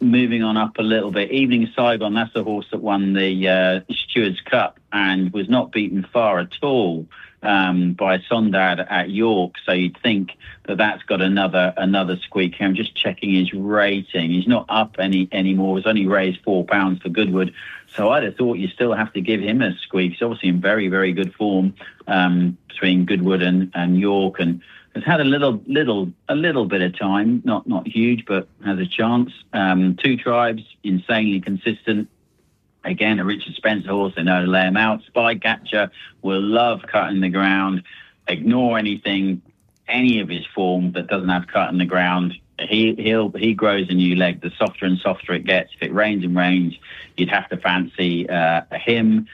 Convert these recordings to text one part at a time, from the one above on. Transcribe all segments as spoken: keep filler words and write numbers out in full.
moving on up a little bit. Evening Saigon, that's the horse that won the uh, Stewards Cup and was not beaten far at all um, by Sondad at York. So you'd think that that's got another another squeak. I'm just checking his rating. He's not up any anymore. He's only raised four pounds for Goodwood. So I'd have thought you still have to give him a squeak. He's obviously in very, very good form um, between Goodwood and, and York, and has had a little, little, a little bit of time. Not, not huge, but has a chance. Um, Two Tribes, insanely consistent. Again, a Richard Spencer horse. They know to lay him out. Spycatcher will love cutting the ground. Ignore anything, any of his form that doesn't have cut in the ground. He he'll he grows a new leg. The softer and softer it gets. If it rains and rains, you'd have to fancy uh, him.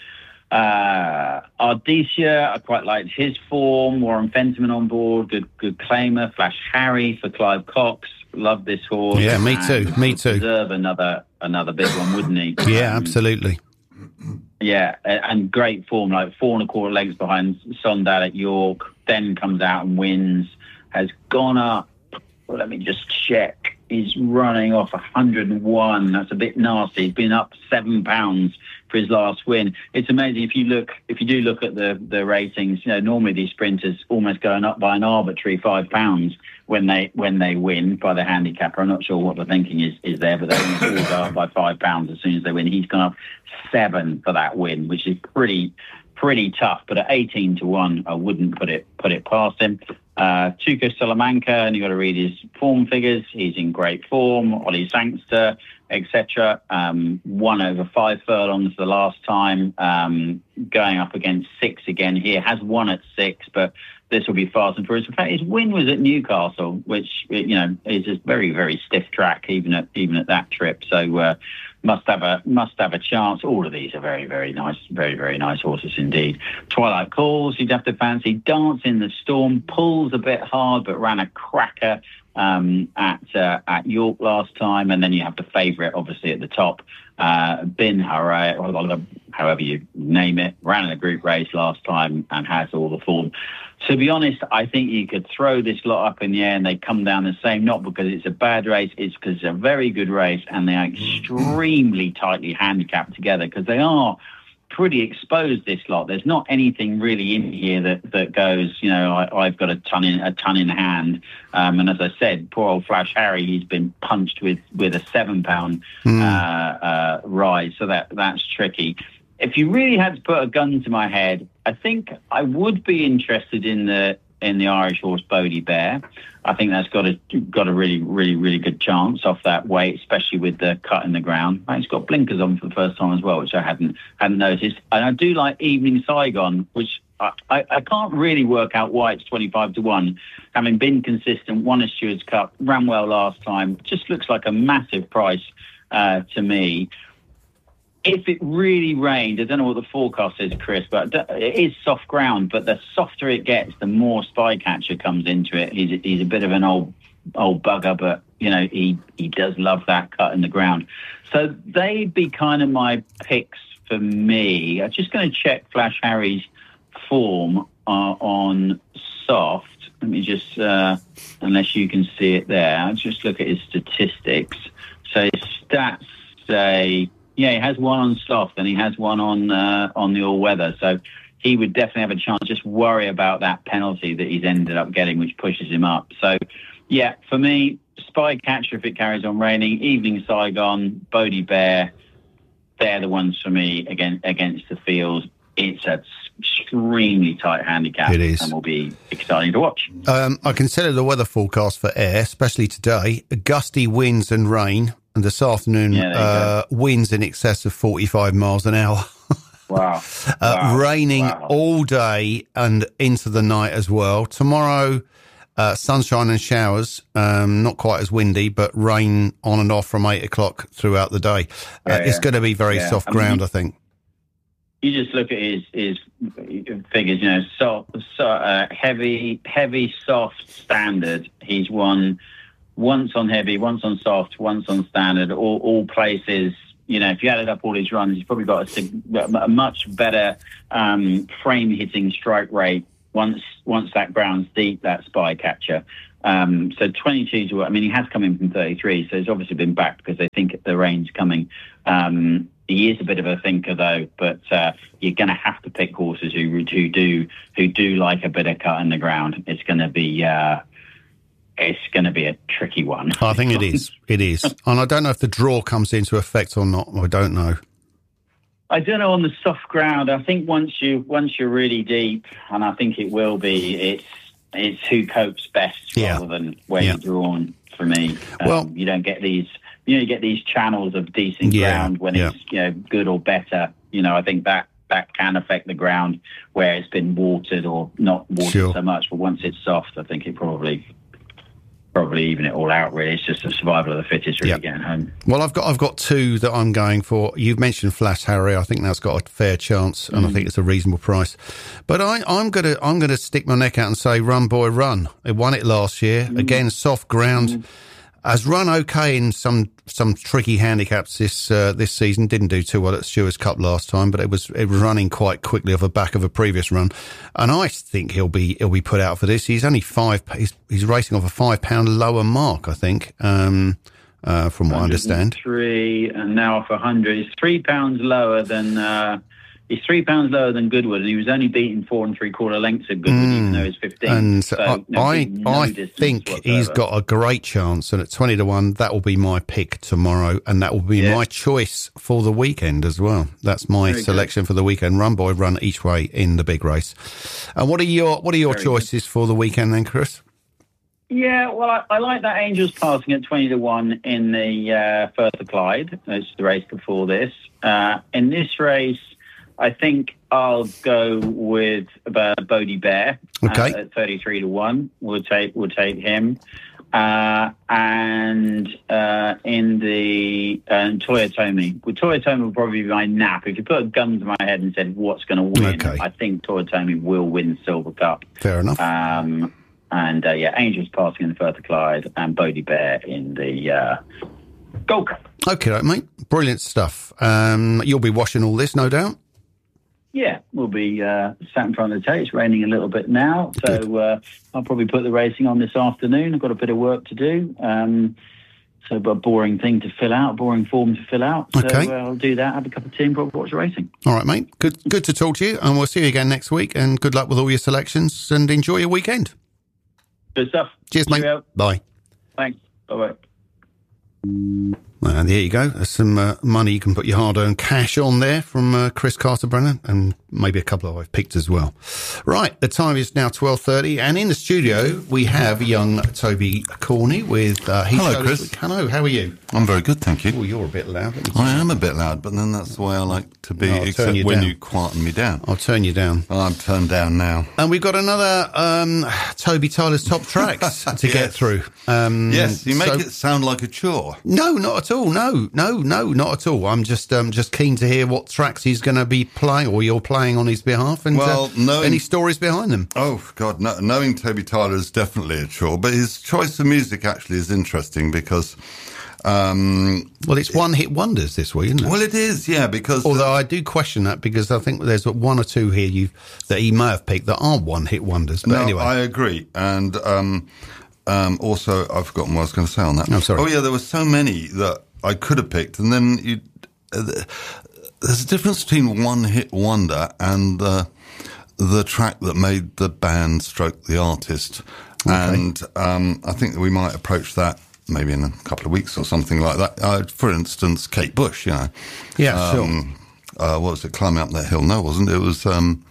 Uh, Ardesia, I quite liked his form. Warren Fentiman on board. Good good claimer. Flash Harry for Clive Cox. Love this horse. Yeah, me too. Me too. Deserve another another big one, wouldn't he? Yeah, um, absolutely. Yeah, and great form, like four and a quarter lengths behind Sondad at York. Then comes out and wins. Has gone up. Well, let me just check. He's running off one hundred and one. That's a bit nasty. He's been up seven pounds for his last win. It's amazing if you look, if you do look at the the ratings. You know, normally these sprinters almost going up by an arbitrary five pounds when they when they win by the handicapper. I'm not sure what the thinking is is there, but they always go up by five pounds as soon as they win. He's gone up seven for that win, which is pretty pretty tough. But at eighteen to one, I wouldn't put it put it past him. Uh, Tuco Salamanca, and you've got to read his form figures. He's in great form. Ollie Sangster, et cetera. Um, won over five furlongs the last time, um, going up against six again here. Has won at six, but this will be fast and furious. In fact, his win was at Newcastle, which, you know, is a very, very stiff track, even at even at that trip. So uh, must have a must have a chance. All of these are very, very nice, very, very nice horses indeed. Twilight Calls, you'd have to fancy. Dance in the Storm, pulls a bit hard, but ran a cracker um, at uh, at York last time. And then you have the favourite, obviously, at the top, uh, Bin Hara, however you name it, ran in a group race last time and has all the form. To be honest, I think you could throw this lot up in the air and they come down the same, not because it's a bad race, it's because it's a very good race and they are extremely tightly handicapped together because they are pretty exposed, this lot. There's not anything really in here that, that goes, you know, I, I've got a ton in a ton in hand. Um, and as I said, poor old Flash Harry, he's been punched with, with a seven pound mm. uh, uh, rise. So that that's tricky. If you really had to put a gun to my head, I think I would be interested in the in the Irish horse Bodie Bear. I think that's got a got a really, really, really good chance off that weight, especially with the cut in the ground. He's got blinkers on for the first time as well, which I hadn't hadn't noticed. And I do like Evening Saigon, which I, I, I can't really work out why it's twenty-five to one. Having been consistent, won a Stewards Cup, ran well last time, just looks like a massive price uh, to me. If it really rained, I don't know what the forecast is, Chris, but it is soft ground. But the softer it gets, the more Spycatcher comes into it. He's a, he's a bit of an old old bugger, but you know he he does love that cut in the ground. So they'd be kind of my picks for me. I'm just going to check Flash Harry's form uh, on soft. Let me just, uh, unless you can see it there, I'll just look at his statistics. So his stats say. Yeah, he has one on soft and he has one on uh, on the all-weather. So he would definitely have a chance. Just worry about that penalty that he's ended up getting, which pushes him up. So, yeah, for me, Spycatcher if it carries on raining, Evening Saigon, Bodie Bear, they're the ones for me against, against the field. It's an extremely tight handicap. It is. And will be exciting to watch. Um, I consider the weather forecast for Ayr, especially today, gusty winds and rain. And this afternoon, yeah, uh, winds in excess of forty-five miles an hour. Wow. uh, wow. Raining wow. all day and into the night as well. Tomorrow, uh, sunshine and showers. Um, not quite as windy, but rain on and off from eight o'clock throughout the day. Uh, yeah, it's going to be very yeah. soft I ground, mean, I think. You just look at his, his figures, you know, soft, so, uh, heavy, heavy, soft, standard. He's won once on heavy, once on soft, once on standard, all, all places. You know, if you added up all his runs, he's probably got a, a much better um, frame hitting strike rate once once that ground's deep, that spy catcher. Um, so twenty-two to, I mean, he has come in from thirty-three, so he's obviously been backed because they think the rain's coming. Um, he is a bit of a thinker, though, but uh, you're going to have to pick horses who who do who do like a bit of cut in the ground. It's going to be uh, it's going to be a tricky one. I think it is. It is, and I don't know if the draw comes into effect or not. I don't know. I don't know on the soft ground. I think once you once you're really deep, and I think it will be, it's it's who copes best yeah. rather than where yeah. you're drawn. For me, um, well, you don't get these. You know, you get these channels of decent yeah, ground when yeah. it's you know good or better. You know, I think that that can affect the ground where it's been watered or not watered sure. so much. But once it's soft, I think it probably. Probably even it all out. Really, it's just a survival of the fittest. Really, yep. Getting home. Well, I've got I've got two that I'm going for. You've mentioned Flash Harry. I think that's got a fair chance, and mm. I think it's a reasonable price. But I, I'm gonna I'm gonna stick my neck out and say Run Boy Run. It won it last year. Mm. Again, soft ground. Mm. Has run okay in some some tricky handicaps this uh, this season. Didn't do too well at Stewards Cup last time, but it was it was running quite quickly off the back of a previous run. And I think he'll be he'll be put out for this. He's only five. He's, he's racing off a five pound lower mark, I think. Um, uh, from what I understand, three and now off a hundred. He's three pounds lower than. Uh, He's three pounds lower than Goodwood, and he was only beaten four and three quarter lengths at Goodwood, mm. even though he's fifteen. And so, I, no, I, no I think whatsoever. he's got a great chance, and at twenty to one, that will be my pick tomorrow, and that will be yeah. my choice for the weekend as well. That's my Very selection good. for the weekend. Run Boy Run each way in the big race. And what are your what are your Very choices good. for the weekend then, Chris? Yeah, well, I, I like that Angels Passing at twenty to one in the uh, Firth of Clyde. It's the race before this. Uh, in this race, I think I'll go with uh, Bodie Bear okay. uh, at thirty-three to one. We'll take we'll take him, uh, and uh, in the uh, Toyotomi. Well, Toyotomi will probably be my nap. If you put a gun to my head and said what's going to win, okay. I think Toyotomi will win Silver Cup. Fair enough. Um, and uh, yeah, Angels Passing in the Firth of Clyde and Bodie Bear in the uh, Gold Cup. Okay, mate. Brilliant stuff. Um, you'll be watching all this, no doubt. Yeah, we'll be uh, sat in front of the tape. It's raining a little bit now, so uh, I'll probably put the racing on this afternoon. I've got a bit of work to do, um, so a boring thing to fill out, boring form to fill out. So okay. uh, I'll do that, have a cup of tea and probably watch the racing. All right, mate. Good good to talk to you, and we'll see you again next week, and good luck with all your selections, and enjoy your weekend. Good stuff. Cheers, mate. Cheerio. Bye. Thanks. Bye-bye. And there you go. There's some uh, money you can put your hard-earned cash on there from uh, Chris Carter-Brennan, and maybe a couple of I've picked as well. Right, the time is now twelve thirty, and in the studio we have young Toby Corney with... Uh, Hello, Chris. Hello, how are you? I'm very good, thank you. Oh, you're a bit loud. I am a bit loud, but then that's the way I like to be, no, except you when down. you quieten me down. I'll turn you down. Well, I'm turned down now. And we've got another um, Toby Tyler's top tracks to yes. get through. Um, yes, you make so, it sound like a chore. No, not at all. No, no, no, not at all. I'm just um, just keen to hear what tracks he's going to be playing, or you're playing on his behalf, and well, uh, knowing, any stories behind them. Oh, God, no, knowing Toby Tyler is definitely a chore, but his choice of music actually is interesting because... Um, well, it's one-hit wonders this week, isn't it? Well, it is, yeah, because... Although I do question that, because I think there's one or two here you that he may have picked that are one-hit wonders. But no, anyway. I agree. And um, um, also, I've forgotten what I was going to say on that. I'm sorry. Oh, yeah, there were so many that I could have picked, and then you... Uh, there's a difference between one-hit wonder and uh, the track that made the band stroke the artist. Okay. And um, I think that we might approach that maybe in a couple of weeks or something like that. Uh, for instance, Kate Bush, you know. Yeah, um, sure. Uh, what was it? Climbing Up That Hill? No, it wasn't. It was um,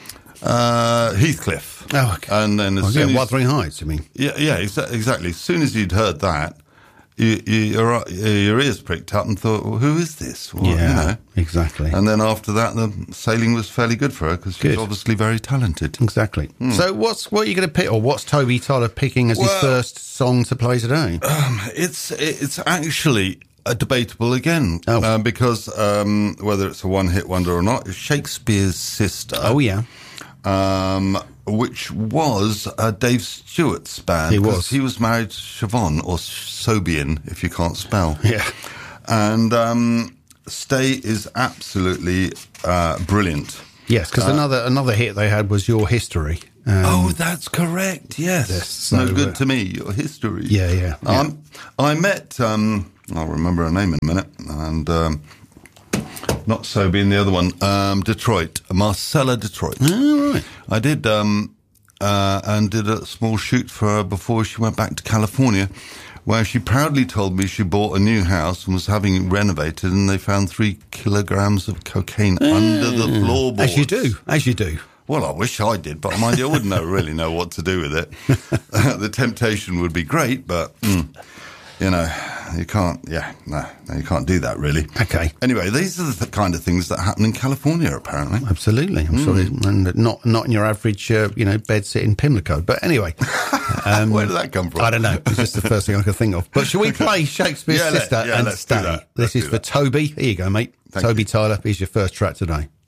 uh, Heathcliff. Oh, okay. And then as oh, soon yeah, as, Wuthering Heights, you mean? Yeah, yeah, exa- exactly. As soon as you'd heard that, you, you, your, your ears pricked up and thought, well, who is this? Well, yeah, you know. exactly. And then after that, the sailing was fairly good for her because she's obviously very talented. Exactly. Hmm. So what's what are you going to pick, or what's Toby Tyler picking as well, his first song to play today? Um, it's it's actually a debatable again oh. uh, because um, whether it's a one-hit wonder or not, Shakespeare's Sister. Oh, yeah. Um, which was uh, Dave Stewart's band. He was. He was married to Siobhan, or Sobian, if you can't spell. Yeah. And um, Stay is absolutely uh, brilliant. Yes, because uh, another another hit they had was Your History. Um, oh, that's correct. Yes, yes so, no good uh, to me. Your History. Yeah, yeah. yeah. Um, I met. Um, I'll remember her name in a minute, and um, not so being the other one. Um, Detroit, Marcella Detroit. Oh, right. I did, um, uh, and did a small shoot for her before she went back to California, where she proudly told me she bought a new house and was having it renovated, and they found three kilograms of cocaine mm. under the floorboards. As you do, as you do. Well, I wish I did, but mind you, I wouldn't know, really know what to do with it. The temptation would be great, but, mm, you know, you can't, yeah, no, no, you can't do that, really. Okay. Anyway, these are the th- kind of things that happen in California, apparently. Absolutely. I'm mm. sorry, and not not in your average, uh, you know, bed-sitting Pimlico. But anyway. Um, Where did that come from? I don't know. It's just the first thing I could think of. But shall we play Shakespeare's yeah, Sister let, yeah, and let's Stay? Do that. This let's is for Toby. Here you go, mate. Thank Toby you. Tyler. Here's your first track today.